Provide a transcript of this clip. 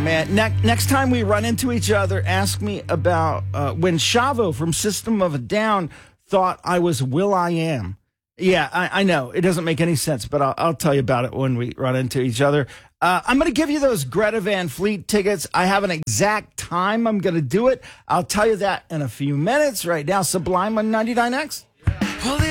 man. Next time we run into each other, ask me about when Chavo from System of a Down thought I was will.i.am. Yeah, I know. It doesn't make any sense, but I'll tell you about it when we run into each other. I'm going to give you those Greta Van Fleet tickets. I have an exact time I'm going to do it. I'll tell you that in a few minutes. Right now, Sublime on 99X. Well,